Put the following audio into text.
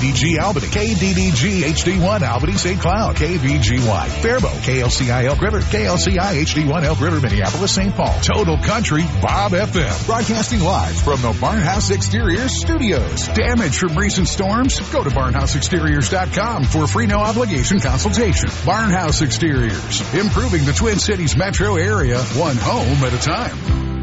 KDDG Albany, KDDG HD1 Albany St. Cloud, KVGY Faribault, KLCI Elk River, KLCI HD1 Elk River Minneapolis St. Paul, Total Country Bob FM. Broadcasting live from the Barnhouse Exteriors studios. Damage from recent storms? Go to barnhouseexteriors.com for a free no obligation consultation. Barnhouse Exteriors, improving the Twin Cities metro area, one home at a time.